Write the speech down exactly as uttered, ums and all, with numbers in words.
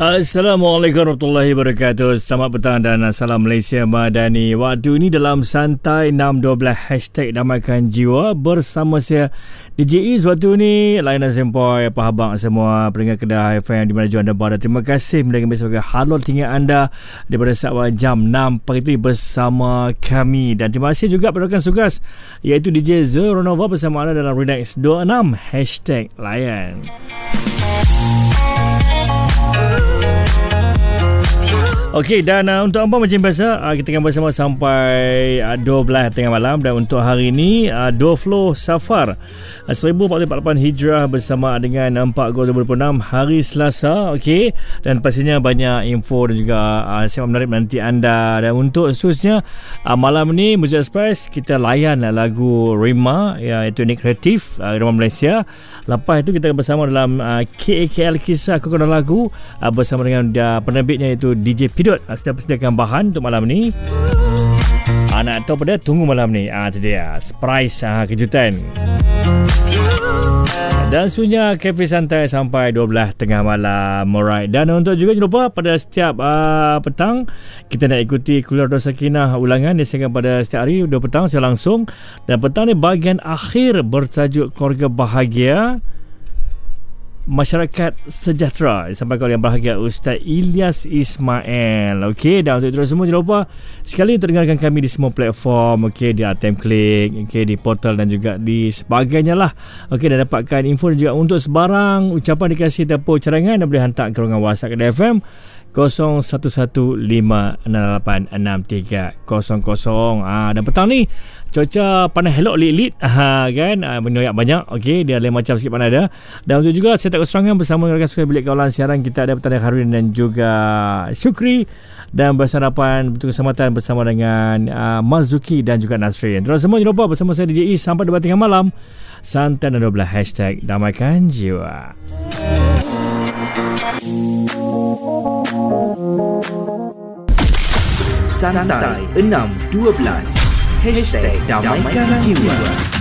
Assalamualaikum warahmatullahi wabarakatuh. Selamat petang dan salam Malaysia Madani. Waktu ini dalam Santai enam dua belas hashtag Damaikan Jiwa bersama saya D J Iz. Waktu ini layanan sempoi apa khabar semua pendengar Kedah F M di mana juga anda berada. Terima kasih mendengar kami sebagai halal tinggal anda daripada saat jam enam pagi itu bersama kami. Dan terima kasih juga pada rakan tugas iaitu D J Zul Ronova bersama anda dalam Relax dua puluh enam hashtag layan. Okey, dan uh, untuk apa macam biasa uh, kita akan bersama sampai uh, dua belas tengah malam. Dan untuk hari ini uh, dua flow Safar uh, seribu empat ratus empat puluh lapan Hijrah bersama dengan empat Ogos dua ribu dua puluh enam hari Selasa. Okey, dan pastinya banyak info dan juga uh, siap menarik menanti anda. Dan untuk khususnya uh, malam ni Muzik Express kita layan uh, lagu Rima iaitu Nick Kreatif uh, Rima Malaysia. Lepas itu kita bersama dalam uh, K A K L Kisah Kekonon Lagu uh, bersama dengan uh, penerbitnya iaitu D J Pidot. Sudah persediakan bahan untuk malam ni. Ah, nak tahu pada tunggu malam ni. Ah, itu dia surprise, ah, kejutan. Dan sunya Cafe Santai sampai dua belas tengah malam. Alright. Dan untuk juga jangan lupa pada setiap uh, petang kita nak ikuti Kuliah Dosa Sakinah ulangan disediakan pada setiap hari dua petang secara langsung. Dan petang ni bahagian akhir bertajuk Keluarga Bahagia Masyarakat Sejahtera disampaikan oleh yang bahagia Ustaz Ilyas Ismail. Okey, dan untuk itu semua jangan lupa sekali untuk dengarkan kami di semua platform. Okey, di Atem Klik, okey, di portal dan juga di sebagainya lah. Okey, dan dapatkan info dan juga untuk sebarang ucapan dikasih ataupun cadangan dan boleh hantar ke ruangan WhatsApp Kedah F M kosong satu satu lima enam lapan enam tiga kosong kosong. Ah, dan petang ni cuaca panas elok lit-lit, ha, kan, ah, menoyak banyak. Okey, dia lain macam sikit panas ada. Dan untuk juga saya tak keserangan bersama rakan sekalian bilik kawalan siaran kita ada Petani Harun dan juga Syukri, dan bersarapan betul kesempatan bersama dengan uh, Mazuki dan juga Nasrin. Terus semua jangan lupa bersama saya D J E sampai dua tengah malam. Santai dua belas hashtag Damaikan Jiwa. Santai enam dua belas hashtag Damaikan Jiwa.